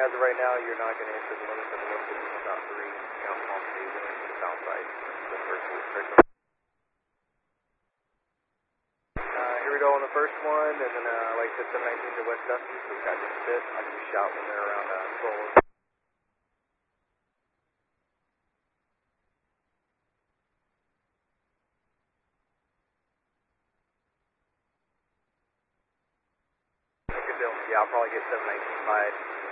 as of right now, you're not going to enter the limits of the 151.3 count Palm City wind to the south side. The first restriction. Here we go on the first one, and then like I said, 719 to West Dusty, so we've got just sit. I'll give you a shout when they're around 12. Yeah, I'll probably get 719 by